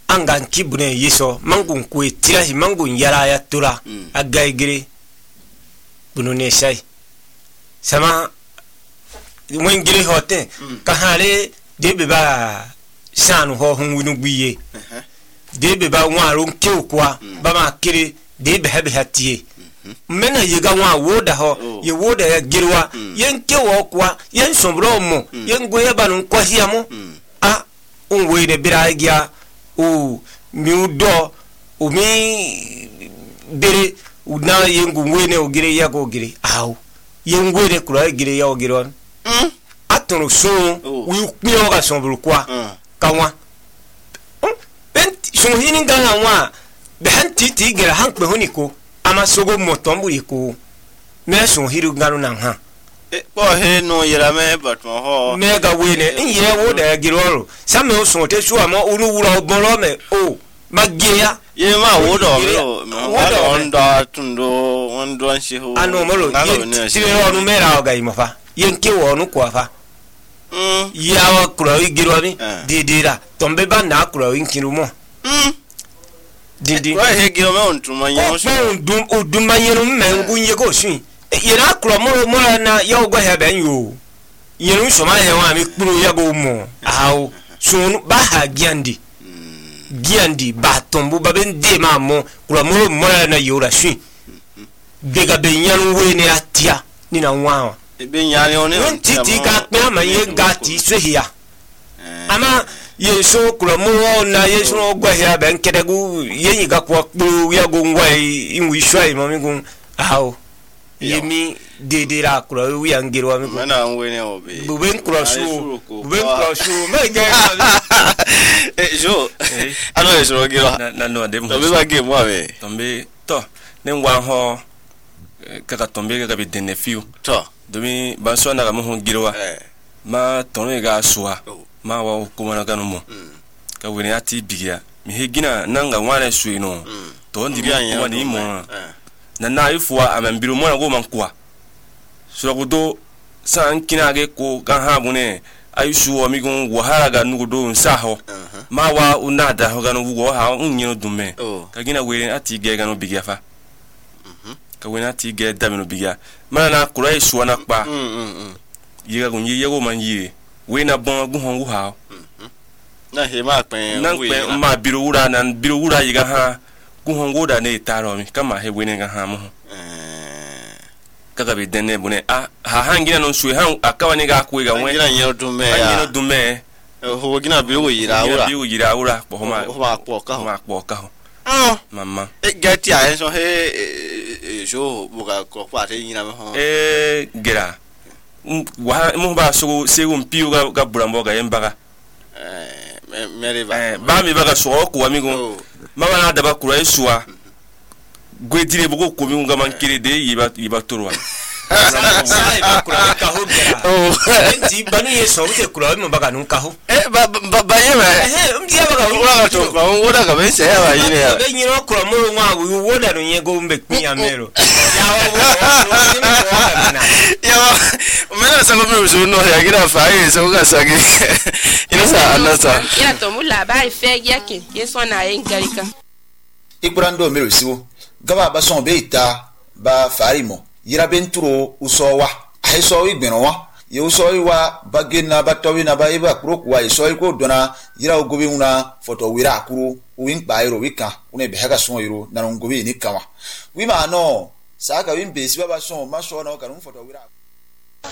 angan kibune yiso mangun kwe tirahi mangun yara ya tura agaigire bunune shai sama wengire hote kahale debe ba shanu ho hunwinu gbiye debe ba waru kwa ba ma kire debe habe hatie mena yiga wa woda ho ye woda ya girwa yen kewo kwa yen sombro mo yen goye banu kwa hiamo a unwe de biragia o miudo o mi bere una yengu wene ogire ya go gire aw yengu de kura gire ya ogire atoro so wi kpio ga sombro kwa kanwa ben so hinin ga wa be hanti ti gira hankpe honiko ama sogo motombu iko me so hiru ngaro nan ha ko he no yira me batmo ho me ga wene nye wo da giroro same o so te su ama uru wura oboro me o magia ye ma wo do onda tundo ondo anshi ho ano molo ye tire onu mera ga imafa ye nke wo onu kwa fa ya wa kuro igiro ni didira tombe ba na kuro inkiru mo didi wa he giro me ontuma nyo so oduma yero me ngunye go sun yera kuro mo na ya ogwa he ben yo yero so ma he wa mi kpuru ya go mo awo so ba ha giandi ba tombo ba ben de ma mo kuro mo na yora sun bega be nyanu we ne atia ni na nwa be nyani one titi ka pe ma ye gati so hia ama yeso kuro mo na yeso ogwa he ben kedegu yenyi ga kwa kpuru ya go ngwa inwi shwai mo mi gun awo yemi dedera kuro wi angirwa mi gun mana wene obe buben kuro shu me ge jo ano yeso giro na no de mo to ba ge mo ave tombe to ne ngwa ho kaka tombe ga be denefiu to domi banso na ga mo girwa ma tono ga suwa ma wa ko mana kanu mo ka woni ati bigia mi hegina nanga wana suino to ndiri wani mo na ifuwa amambiru mo na go man kwa so ko do san kina ge ko kan ha bune aishu o mi gun wahala ga nugo do nsaho ma wa unada ho ga no wo ha unyino dume ka gina we ati ge ga no bigia fa ka we ati ge da no bigia mana na kura isu na pa yiga gun ye go man yi we na bon gu hon wu ha na he ma pen ma biru wura yiga ha gu hon go da ne taro mi kama he we ne ga ha mo kaka be denne bune ha hangina no suwe han akawa ne ga ku ga we ngina nyero dume ho gina biru yira ura po ma po ka mama gati a so he jo buga ko pa te nyina ho gera wa mo ba so se un piu ga burambo ga yembaga ba mi baga so ko wa mi go mama na da ba kura isuwa gwedire bugo ko mi ngama nkire de yiba torwa sai ba kura ka ho gera enti banu ye so te kura mi baga nun ka ho ba ye ma mdia baga ura to ba woda ka be se ya ba yine ya be nyiro kura mo nwa wu woda no nye go mbe kpinya mero ya mena sa ko so no ya gira fa ye so ka sagi ina sa anasa ina to mula ba fe yake yeso na engalika ikurando mero siwo gaba ba son be ita ba farimo yira benturo usowa aiso igbenowa ye usoyi wa bagena batawi na ba iba kroku wa isoyi ko dona yira ogobe una foto wira akuru win bairo wika une be haga son yiro na ngobe ni kawa wi ma no saka win be si ba son ma so na ka foto wira